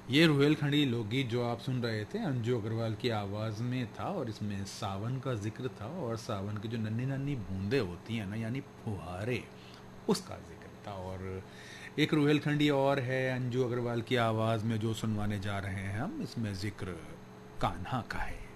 ये रुहेलखंडी लोकगीत जो आप सुन रहे थे अंजू अग्रवाल की आवाज़ में था और इसमें सावन का जिक्र था और सावन की जो नन्ही नन्ही बूंदें होती हैं ना यानी फुहारे उसका जिक्र था। और एक रुहेलखंडी और है अंजू अग्रवाल की आवाज़ में जो सुनवाने जा रहे हैं हम, इसमें जिक्र कान्हा का है।